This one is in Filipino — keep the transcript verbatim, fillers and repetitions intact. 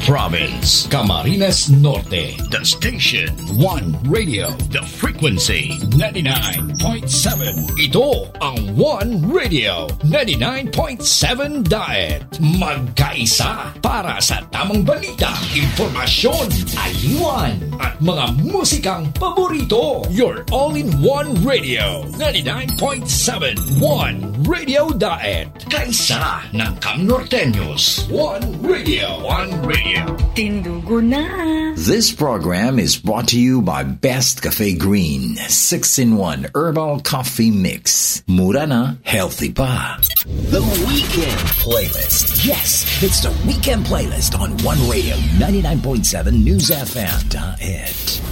Province, Camarines Norte. The station, One Radio. The frequency, ninety-nine point seven. Ito ang One Radio, ninety-nine point seven Diet. Magkaisa para sa tamang balita, impormasyon, aliwan, at mga musikang paborito. Your all-in-one radio, ninety-nine point seven. One Radio Diet. Kaisa ng Cam Norteños. One Radio. One Radio. Tindugo na. This program is brought to you by Best Cafe Green six in one Herbal Coffee Mix. Mura na, healthy pa. The Weekend Playlist. Yes, it's the Weekend Playlist on One Radio ninety-nine point seven News F M. Diet.